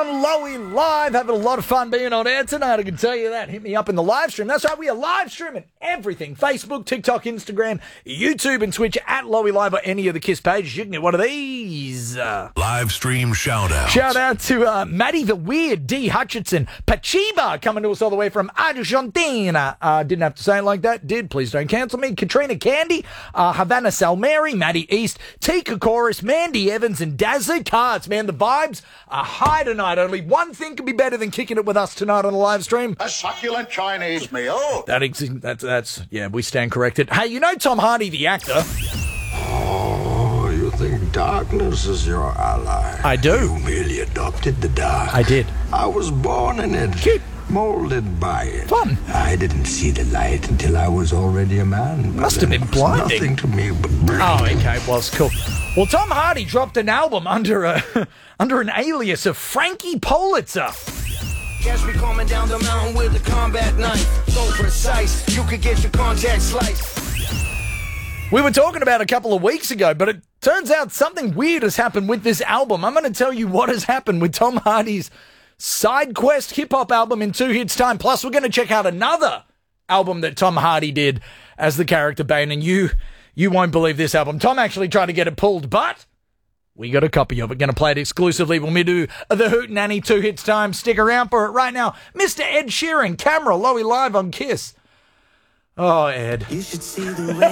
on Lowy Live. Having a lot of fun being on air tonight, I can tell you that. Hit me up in the live stream. That's right, we are live streaming everything. Facebook, TikTok, Instagram, YouTube and Twitch at Lowy Live or any of the KISS pages. You can get one of these. Live stream shout-outs. Shout out to Maddie the Weird, D. Hutchinson, Pachiba coming to us all the way from Argentina. Didn't have to say it like that. Did. Please don't cancel me. Katrina Candy, Havana Salmeri, Maddie East, Tika Chorus, Mandy Evans and Dazzler Cards. Man, the vibes are high tonight. Only one thing could be better than kicking it with us tonight on the live stream. A succulent Chinese meal. That's yeah, we stand corrected. Hey, you know Tom Hardy, the actor? Oh, you think darkness is your ally? I do. You merely adopted the dark. I did. I was born in it. Cute. Molded by it. Fun. I didn't see the light until I was already a man. Must have been blinding. Nothing to me but Oh, okay, well, it's cool. Well, Tom Hardy dropped an album under an alias of Frankie Politzer. Catch me coming down the mountain with a combat knife. So precise, you could get your contact sliced. We were talking about a couple of weeks ago, but it turns out something weird has happened with this album. I'm going to tell you what has happened with Tom Hardy's side quest hip-hop album in 2 hits time. Plus, we're going to check out another album that Tom Hardy did as the character Bane, and you won't believe this album. Tom actually tried to get it pulled, but we got a copy of it. Going to play it exclusively when we do the Hootenanny 2 hits time. Stick around for it right now. Mr. Ed Sheeran, camera, Lowy Live on KISS. Oh, Ed. You should see the way